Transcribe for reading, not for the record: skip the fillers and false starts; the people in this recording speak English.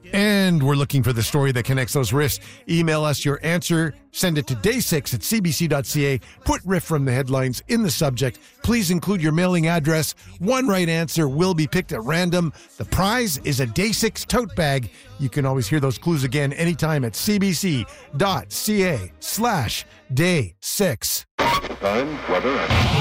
And we're looking for the story that connects those riffs. Email us your answer. Send it to day6@cbc.ca. Put riff from the headlines in the subject. Please include your mailing address. One right answer will be picked at random. The prize is a Day 6 tote bag. You can always hear those clues again anytime at cbc.ca/day6. Time, weather, and